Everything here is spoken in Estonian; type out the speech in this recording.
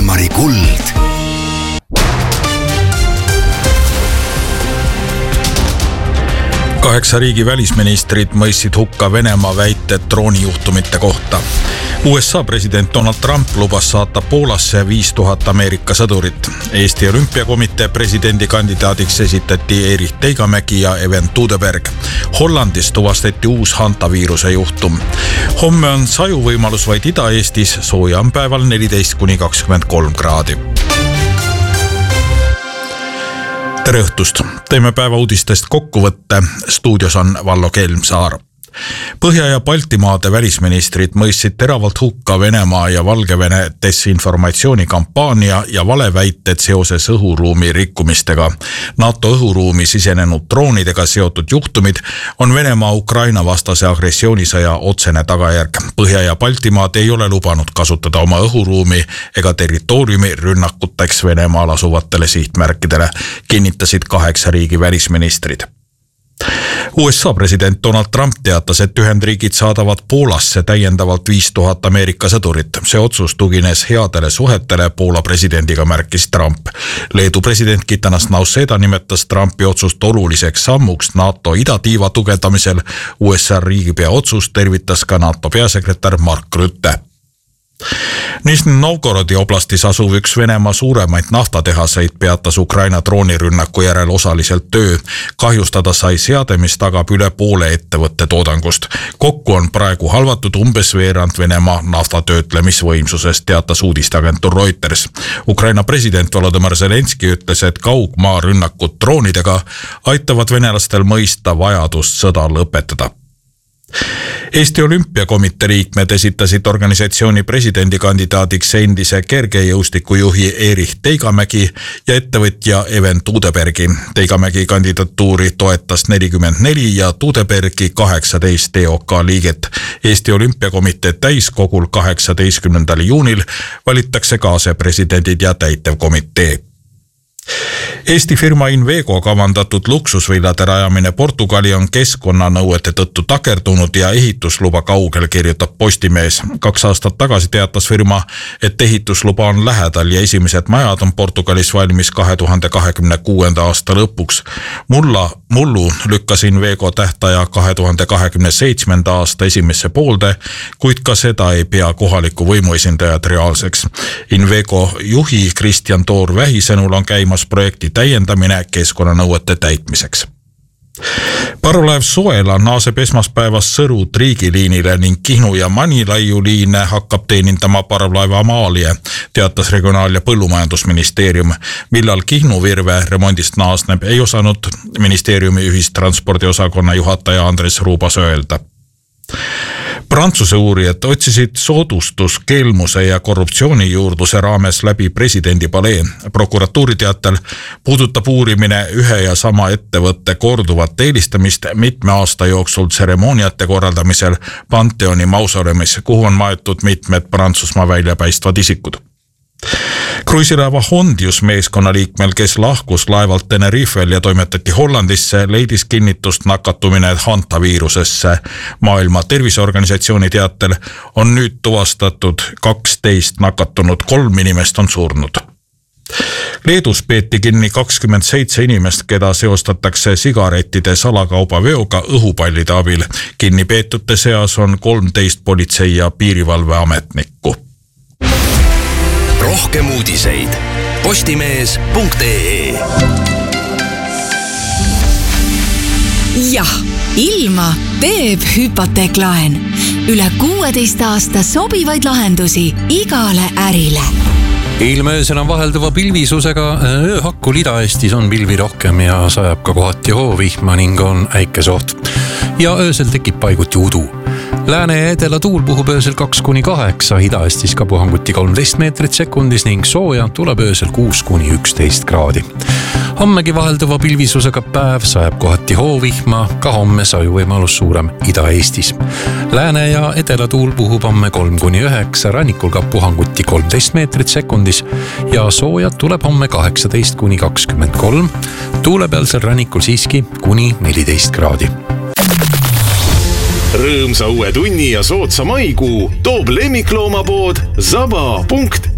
Kalmari kuld. Kaheksa riigi välisministrid mõistsid hukka Venemaa väited droonijuhtumite kohta. USA president Donald Trump lubas saata Poolasse 5000 Ameerika sõdurit. Eesti Olümpiakomitee presidendikandidaadiks esitati Erich Teigamägi ja Even Tuudeberg. Hollandis tuvastati uus hantaviiruse juhtum. Homme on sajuvõimalus vaid Ida-Eestis, sooja on päeval 14–23 kraadi. Tere õhtust! Teeme päeva uudistest kokkuvõtte. Stuudios on Vallo Kelmsaar. Põhja- ja Baltimaade välisministrid mõistsid teravalt hukka Venemaa ja Valgevene desinformatsioonikampaania ja valeväited seoses õhuruumi rikkumistega. NATO õhuruumi sisenenud droonidega seotud juhtumid on Venemaa Ukraina vastase agressioonisõja otsene tagajärg. Põhja- ja Baltimaad ei ole lubanud kasutada oma õhuruumi ega territooriumi rünnakuteks Venemaal asuvatele sihtmärkidele, kinnitasid 8 riigi välisministrid. USA president Donald Trump teatas, et Ühendriigid saadavad Poolasse täiendavalt 5000 Ameerika sõdurit. See otsus tugines headele suhetele Poola presidendiga, märkis Trump. Leedu president Gitanas Nausėda nimetas Trumpi otsust oluliseks sammuks NATO idatiiva tugevdamisel. USA riigipea otsust tervitas ka NATO peasekretär Mark Rutte. Nižni Novgorodi oblastis asuv üks Venemaa suuremaid naftatehaseid peatas Ukraina droonirünnaku järel osaliselt töö. Kahjustada sai seade, mis tagab üle poole ettevõtte toodangust. Kokku on praegu halvatud umbes veerand Venemaa naftatöötlemisvõimsusest, teatas uudisteagentuur Reuters. Ukraina president Volodymyr Zelenski ütles, et kaugmaa rünnakud droonidega aitavad venelastel mõista vajadust sõda lõpetada. Eesti Olümpiakomitee liikmed esitasid organisatsiooni presidendikandidaadiks endise kergejõustikujuhi Erich Teigamägi ja ettevõtja Even Tuudebergi. Teigamägi kandidatuuri toetas 44 ja Tuudebergi 18 EOK liiget. Eesti Olümpiakomitee täiskogul 18. juunil valitakse kaasepresidendid ja täitevkomitee. Eesti firma Invego kavandatud luksusvillade rajamine Portugali on keskkonnanõuete tõttu takerdunud ja ehitusluba kaugel, kirjutab Postimees. 2 aastat tagasi teatas firma, et ehitusluba on lähedal ja esimesed majad on Portugalis valmis 2026. aasta lõpuks. Mullu lükkas Invego tähtaja 2027. aasta esimesse poolde, kuid ka seda ei pea kohaliku võimuesindajad reaalseks. Invego juhi Kristjan Toor Vähi sõnul on käimas projekti täiendamine keskkonnanõuete täitmiseks. Parvlaev Soela naaseb esmaspäevast Sõrud riigiliinile ning Kihnu ja Manilaiu liine hakkab teenindama parvlaeva Amalia, teatas Regionaal- ja Põllumajandusministeerium. Millal Kihnu virve remondist naasneb, ei osanud ministeeriumi ühistranspordiosakonna juhataja Andres Ruubas öelda. Prantsuse uurijad otsisid soodustuskelmuse ja korruptsioonijuurdluse raames läbi presidendi palee. Prokuratuuri teatel puudutab uurimine ühe ja sama ettevõtte korduvat eelistamist mitme aasta jooksul tseremooniate korraldamisel Pantheoni mausoleumis, kuhu on maetud mitmed Prantsusmaa väljapaistvad isikud. Kruiisilaeva Hondius meeskonnaliikmel, kes lahkus laevalt Tenerifel ja toimetati Hollandisse, leidis kinnitust nakatumine hantaviirusesse. Maailma Terviseorganisatsiooni teatel on nüüd tuvastatud 12 nakatunud, 3 inimest on surnud. Leedus peeti kinni 27 inimest, keda seostatakse sigarettide salakaubaveoga õhupallide abil. Kinnipeetute seas on 13 politsei- ja piirivalveametnikku. Rohkem uudiseid postimees.ee. Jah, ilma teeb hüpoteeklaen. Üle 16 aasta sobivaid lahendusi igale ärile. Ilmöösel on vahelduva pilvisusega, ööhakkul Ida-Eestis on pilvi rohkem ja sajab ka kohati hoovihma ning on äikesoht. Ja öösel tekib paiguti udu. Lääne ja edela tuul puhub öösel 2–8, Ida-Eestis ka puhanguti 13 meetrit sekundis ning sooja tuleb öösel 6–11 kraadi. Hommegi vahelduva pilvisusega päev, sajab kohati hoovihma, ka homme sajuvõimalus suurem Ida-Eestis. Lääne ja edela tuul puhub homme 3–9, rannikul ka puhanguti 13 meetrit sekundis ja soojad tuleb homme 18–23, tuulepealsel rannikul siiski kuni 14 kraadi. Rõõmsa uue tunni ja soodsa maikuu toob lemmikloomapood zaba.ee.